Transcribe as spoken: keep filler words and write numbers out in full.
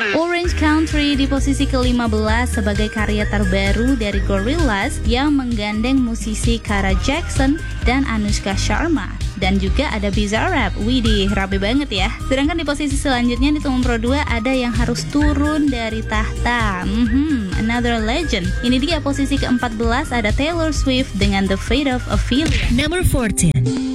Orange Country di posisi kelima belas sebagai karya terbaru dari Gorillaz yang menggandeng musisi Kara Jackson dan Anushka Sharma. Dan juga ada Bizarrap, widih rapi banget ya. Sedangkan di posisi selanjutnya di nomor dua ada yang harus turun dari tahta, mm-hmm, Another Legend. Ini dia posisi keempat belas ada Taylor Swift dengan The Fate of Ophelia. Number fourteen.